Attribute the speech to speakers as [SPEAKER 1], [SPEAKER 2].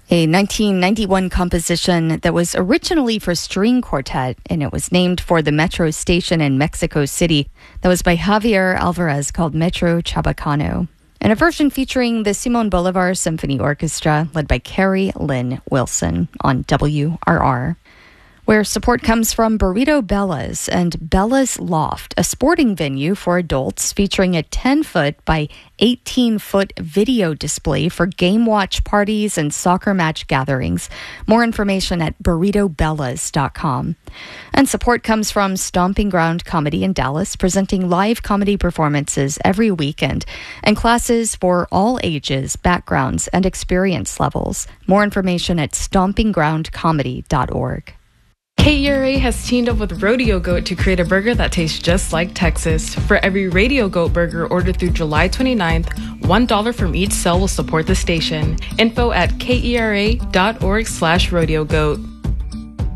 [SPEAKER 1] a 1991 composition that was originally for string quartet, and it was named for the metro station in Mexico City. That was by Javier Alvarez, called Metro Chabacano. And a version featuring the Simon Bolivar Symphony Orchestra, led by Carrie Lynn Wilson on WRR. Where support comes from Burrito Bella's and Bella's Loft, a sporting venue for adults featuring a 10-foot by 18-foot video display for game watch parties and soccer match gatherings. More information at burritobellas.com. And support comes from Stomping Ground Comedy in Dallas, presenting live comedy performances every weekend and classes for all ages, backgrounds, and experience levels. More information at stompinggroundcomedy.org.
[SPEAKER 2] KERA has teamed up with Rodeo Goat to create a burger that tastes just like Texas. For every Radio Goat burger ordered through July 29th, $1 from each sale will support the station. Info at kera.org/rodeogoat.